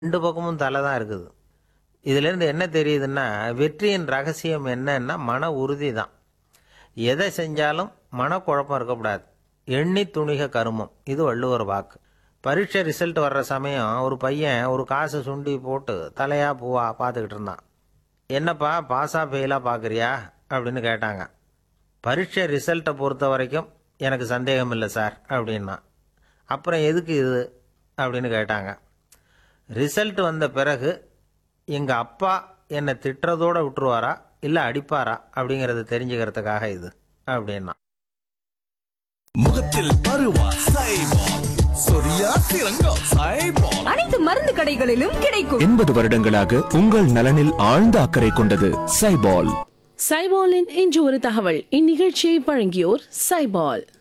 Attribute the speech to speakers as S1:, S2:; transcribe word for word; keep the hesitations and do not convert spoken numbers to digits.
S1: ரெண்டு பக்கமும் தலை தான் இருக்குது. இதுலேருந்து என்ன தெரியுதுன்னா, வெற்றியின் ரகசியம் என்னன்னா மன உறுதி தான். எதை செஞ்சாலும் மனக்குழப்பம் இருக்கக்கூடாது. எண்ணி துணிக கருமம், இது வள்ளுவர் வாக்கு. பரீட்சை ரிசல்ட் வர்ற சமயம் ஒரு பையன் ஒரு காசை சுண்டி போட்டு தலையா பூவா பார்த்துக்கிட்டு இருந்தான். என்னப்பா பாஸா ஃபெயிலா பார்க்குறியா அப்படின்னு கேட்டாங்க. பரீட்சை ரிசல்ட்டை பொறுத்த வரைக்கும் எனக்கு சந்தேகம் இல்லை சார் அப்படின்னா. அப்புறம் எதுக்கு இது அப்படின்னு கேட்டாங்க. ரிசல்ட் வந்த பிறகு எங்கள் அப்பா என்னை திட்டுறதோடு விட்டுருவாரா இல்லை அடிப்பாரா அப்படிங்கிறத தெரிஞ்சுக்கிறதுக்காக இது அப்படின்னா.
S2: முகத்தில் பருவா சைபால், சொரியா சிறங்கா சைபால்.
S3: அனைத்து மருந்து கடைகளிலும் கிடைக்கும்.
S4: எண்பது வருடங்களாக உங்கள் நலனில் ஆழ்ந்த அக்கறை கொண்டது சைபால்.
S5: சைபாலின் இன்று ஒரு தகவல். இந்நிகழ்ச்சியை வழங்கியோர் சைபால்.